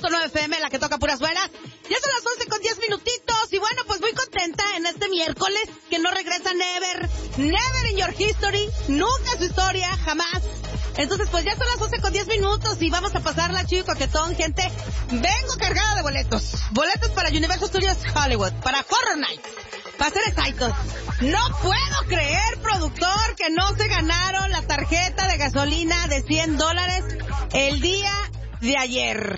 100.9 FM, la que toca puras buenas. Ya son las 11 con 10 minutitos. Y bueno, pues muy contenta en este miércoles que no regresa Never. Never in your history. Nunca en su historia, jamás. Entonces, pues ya son las 11 con 10 minutos y vamos a pasarla chido y coquetón, gente. Vengo cargada de boletos. Boletos para Universal Studios Hollywood, para Horror Nights, para hacer exactos. No puedo creer, productor, que no se ganaron la tarjeta de gasolina de $100 el día de ayer.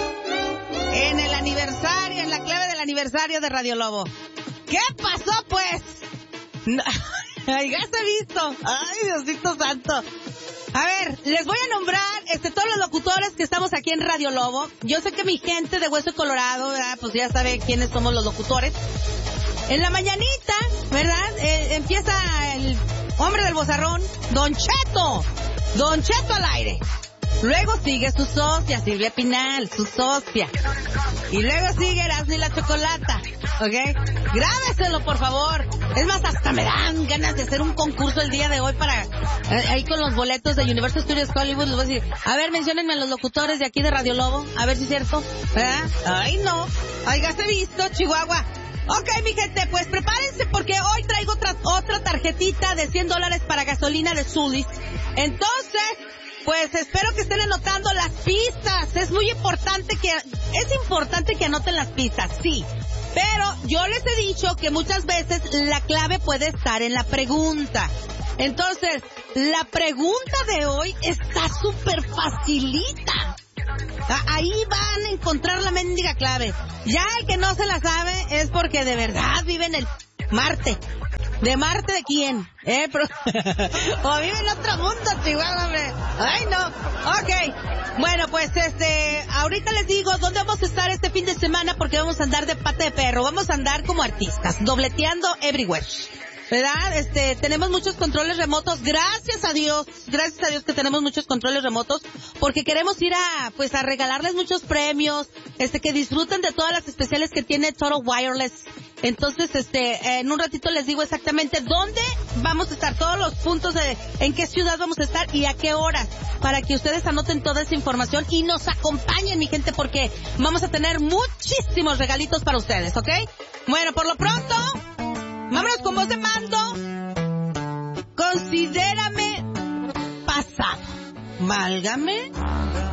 En el aniversario, en la clave del aniversario de Radio Lobo. ¿Qué pasó, pues? No, ya se ha visto. Ay, Diosito santo. A ver, les voy a nombrar todos los locutores que estamos aquí en Radio Lobo. Yo sé que mi gente de Hueso Colorado, ¿verdad? Pues ya sabe quiénes somos los locutores. En la mañanita, ¿verdad? Empieza el hombre del bozarrón, Don Cheto. Don Cheto al aire. Luego sigue su socia, Silvia Pinal, su socia. Y luego sigue Erasmo y la Chocolata, ¿ok? Grábeselo, por favor. Es más, hasta me dan ganas de hacer un concurso el día de hoy para... ahí con los boletos de Universal Studios Hollywood, les voy a decir, a ver, menciónenme a los locutores de aquí de Radio Lobo, a ver si es cierto, ¿verdad? Ay, no. Hágase visto, Chihuahua. Ok, mi gente, pues prepárense porque hoy traigo otra tarjetita de $100 para gasolina de Zulis. Entonces... pues espero que estén anotando las pistas. Es importante que anoten las pistas, sí. Pero yo les he dicho que muchas veces la clave puede estar en la pregunta. Entonces, la pregunta de hoy está súper facilita. Ahí van a encontrar la mendiga clave. Ya el que no se la sabe es porque de verdad vive en el Marte. ¿De Marte de quién? O vive en otro mundo, Chihuahua, hombre. Ay, no. Ok. Bueno, pues ahorita les digo dónde vamos a estar este fin de semana porque vamos a andar de pata de perro. Vamos a andar como artistas, dobleteando everywhere. ¿Verdad? Tenemos muchos controles remotos, gracias a Dios que tenemos muchos controles remotos, porque queremos ir a regalarles muchos premios, que disfruten de todas las especiales que tiene Total Wireless. Entonces, en un ratito les digo exactamente dónde vamos a estar, todos los puntos en qué ciudad vamos a estar y a qué horas, para que ustedes anoten toda esa información y nos acompañen, mi gente, porque vamos a tener muchísimos regalitos para ustedes, ¿ok? Bueno, por lo pronto... vámonos con voz de mando. Considérame pasado. Válgame.